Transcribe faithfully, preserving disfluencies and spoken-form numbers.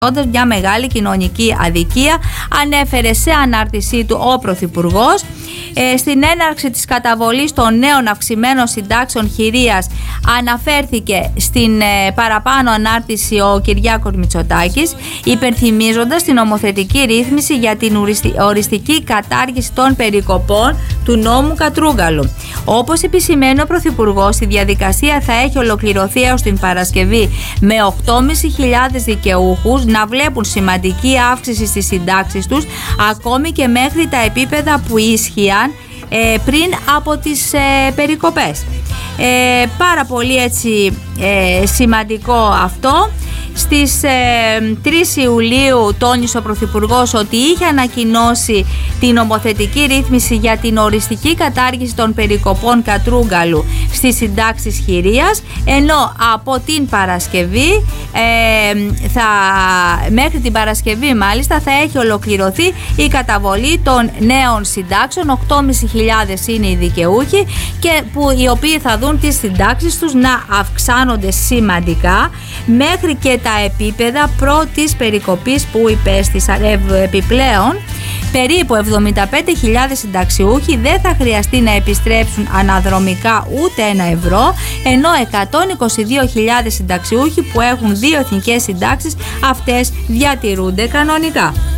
μια μεγάλη κοινωνική αδικία, ανέφερε σε ανάρτησή του ο Πρωθυπουργός. Ε, στην έναρξη της καταβολής των νέων αυξημένων συντάξεων χειρίας αναφέρθηκε στην ε, παραπάνω ανάρτηση ο Κυριάκος Μητσοτάκης, υπενθυμίζοντας την νομοθετική ρύθμιση για την οριστη, οριστική κατάργηση των περικοπών του νόμου Κατρούγκαλου. Όπως επισημαίνει ο Πρωθυπουργός, η διαδικασία θα έχει ολοκληρωθεί έως την Παρασκευή, με οκτώ χιλιάδες πεντακόσιους δικαιούχους να βλέπουν σημαντική αύξηση στις συντάξεις τους, ακόμη και μέχρι τα επίπεδα που ίσχυαν ε, πριν από τις ε, περικοπές. Ε, πάρα πολύ έτσι ε, σημαντικό αυτό. Στις ε, τρεις Ιουλίου τόνισε ο Πρωθυπουργός ότι είχε ανακοινώσει την νομοθετική ρύθμιση για την οριστική κατάργηση των περικοπών Κατρούγκαλου στις συντάξεις χειρίας, ενώ από την Παρασκευή ε, θα, μέχρι την Παρασκευή μάλιστα θα έχει ολοκληρωθεί η καταβολή των νέων συντάξεων. οκτώ χιλιάδες πεντακόσιοι είναι οι δικαιούχοι και που, οι οποίοι θα δουν τις συντάξεις τους να αυξάνονται σημαντικά μέχρι και τα επίπεδα πρώτης περικοπής που υπέστησαν. Επιπλέον, περίπου εβδομήντα πέντε χιλιάδες συνταξιούχοι δεν θα χρειαστεί να επιστρέψουν αναδρομικά ούτε ένα ευρώ, ενώ εκατόν είκοσι δύο χιλιάδες συνταξιούχοι που έχουν δύο εθνικές συντάξεις, αυτές διατηρούνται κανονικά.